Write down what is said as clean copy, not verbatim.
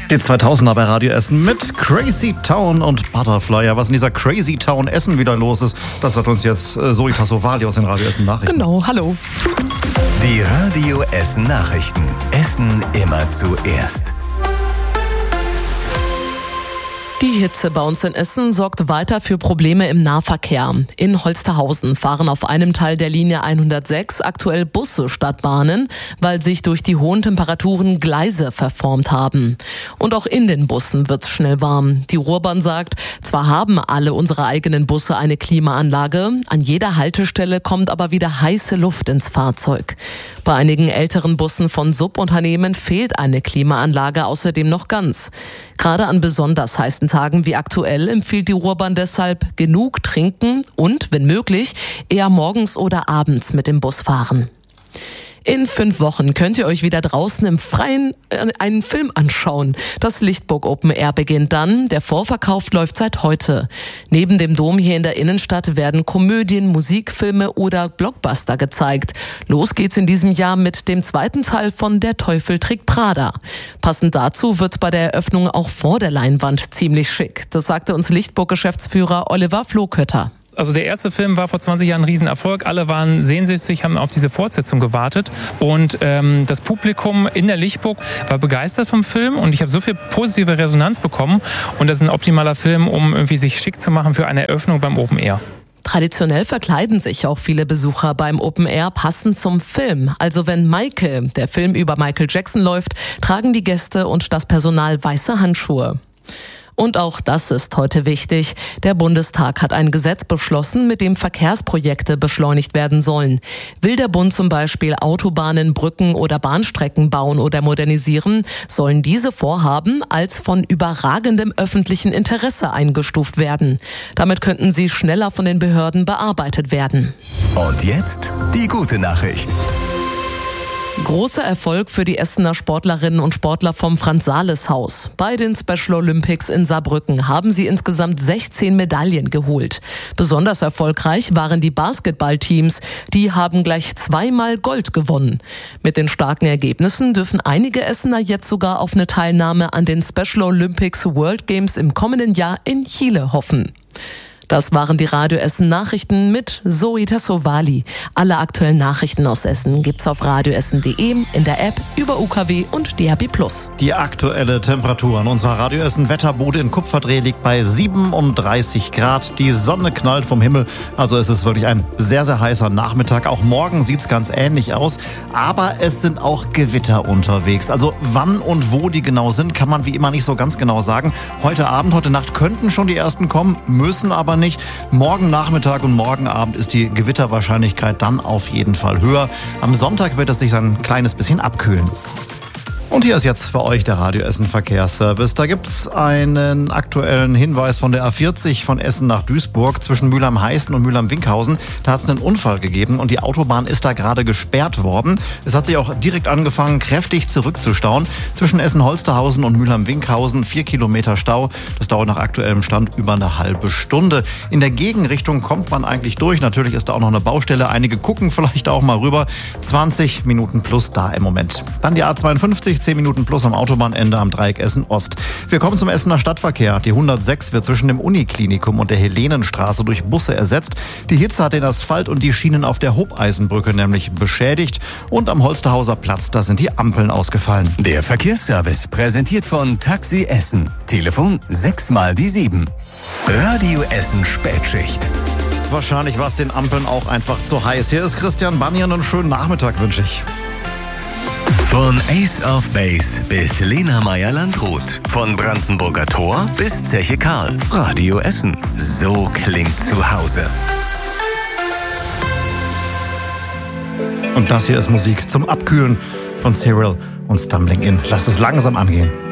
Die 2000er bei Radio Essen mit Crazy Town und Butterfly. Ja, was in dieser Crazy Town Essen wieder los ist, das hat uns jetzt Zoe Tassovali aus den Radio Essen Nachrichten. Genau, hallo. Die Radio Essen Nachrichten. Essen immer zuerst. Die Hitze bei uns in Essen sorgt weiter für Probleme im Nahverkehr. In Holsterhausen fahren auf einem Teil der Linie 106 aktuell Busse statt Bahnen, weil sich durch die hohen Temperaturen Gleise verformt haben. Und auch in den Bussen wird's schnell warm. Die Ruhrbahn sagt, zwar haben alle unsere eigenen Busse eine Klimaanlage, an jeder Haltestelle kommt aber wieder heiße Luft ins Fahrzeug. Bei einigen älteren Bussen von Subunternehmen fehlt eine Klimaanlage außerdem noch ganz. Gerade an besonders heißen Tagen wie aktuell empfiehlt die Ruhrbahn deshalb genug trinken und, wenn möglich, eher morgens oder abends mit dem Bus fahren. In 5 Wochen könnt ihr euch wieder draußen im Freien einen Film anschauen. Das Lichtburg Open Air beginnt dann. Der Vorverkauf läuft seit heute. Neben dem Dom hier in der Innenstadt werden Komödien, Musikfilme oder Blockbuster gezeigt. Los geht's in diesem Jahr mit dem 2. Teil von Der Teufel trägt Prada. Passend dazu wird's bei der Eröffnung auch vor der Leinwand ziemlich schick. Das sagte uns Lichtburg-Geschäftsführer Oliver Flohkötter. Also der erste Film war vor 20 Jahren ein Riesenerfolg. Alle waren sehnsüchtig, haben auf diese Fortsetzung gewartet. Und das Publikum in der Lichtburg war begeistert vom Film. Und ich habe so viel positive Resonanz bekommen. Und das ist ein optimaler Film, um irgendwie sich schick zu machen für eine Eröffnung beim Open Air. Traditionell verkleiden sich auch viele Besucher beim Open Air passend zum Film. Also wenn Michael, der Film über Michael Jackson läuft, tragen die Gäste und das Personal weiße Handschuhe. Und auch das ist heute wichtig. Der Bundestag hat ein Gesetz beschlossen, mit dem Verkehrsprojekte beschleunigt werden sollen. Will der Bund zum Beispiel Autobahnen, Brücken oder Bahnstrecken bauen oder modernisieren, sollen diese Vorhaben als von überragendem öffentlichen Interesse eingestuft werden. Damit könnten sie schneller von den Behörden bearbeitet werden. Und jetzt die gute Nachricht. Großer Erfolg für die Essener Sportlerinnen und Sportler vom Franz-Sales-Haus. Bei den Special Olympics in Saarbrücken haben sie insgesamt 16 Medaillen geholt. Besonders erfolgreich waren die Basketballteams. Die haben gleich 2-mal Gold gewonnen. Mit den starken Ergebnissen dürfen einige Essener jetzt sogar auf eine Teilnahme an den Special Olympics World Games im kommenden Jahr in Chile hoffen. Das waren die Radio Essen Nachrichten mit Zoe Tassovali. Alle aktuellen Nachrichten aus Essen gibt's auf radioessen.de, in der App, über UKW und DAB+. Die aktuelle Temperatur an unserer Radio Essen Wetterbude in Kupferdreh liegt bei 37 Grad. Die Sonne knallt vom Himmel. Also es ist wirklich ein sehr, sehr heißer Nachmittag. Auch morgen sieht's ganz ähnlich aus. Aber es sind auch Gewitter unterwegs. Also wann und wo die genau sind, kann man wie immer nicht so ganz genau sagen. Heute Abend, heute Nacht könnten schon die ersten kommen, müssen aber nicht. Morgen Nachmittag und morgen Abend ist die Gewitterwahrscheinlichkeit dann auf jeden Fall höher. Am Sonntag wird es sich dann ein kleines bisschen abkühlen. Und hier ist jetzt für euch der Radio Essen Verkehrsservice. Da gibt's einen aktuellen Hinweis von der A40 von Essen nach Duisburg zwischen Mülheim-Heißen und Mülheim-Winkhausen. Da hat es einen Unfall gegeben und die Autobahn ist da gerade gesperrt worden. Es hat sich auch direkt angefangen, kräftig zurückzustauen. Zwischen Essen-Holsterhausen und Mülheim-Winkhausen 4 Kilometer Stau. Das dauert nach aktuellem Stand über eine halbe Stunde. In der Gegenrichtung kommt man eigentlich durch. Natürlich ist da auch noch eine Baustelle. Einige gucken vielleicht auch mal rüber. 20 Minuten plus da im Moment. Dann die A52. 10 Minuten plus am Autobahnende am Dreieck Essen Ost. Wir kommen zum Essener Stadtverkehr. Die 106 wird zwischen dem Uniklinikum und der Helenenstraße durch Busse ersetzt. Die Hitze hat den Asphalt und die Schienen auf der Hobeisenbrücke nämlich beschädigt. Und am Holsterhauser Platz, da sind die Ampeln ausgefallen. Der Verkehrsservice präsentiert von Taxi Essen. Telefon 6x7. Radio Essen Spätschicht. Wahrscheinlich war es den Ampeln auch einfach zu heiß. Hier ist Christian Bannian und einen schönen Nachmittag wünsche ich. Von Ace of Base bis Lena Meyer-Landrut. Von Brandenburger Tor bis Zeche Karl. Radio Essen. So klingt zu Hause. Und das hier ist Musik zum Abkühlen von Cyril und Stumbling In. Lasst es langsam angehen.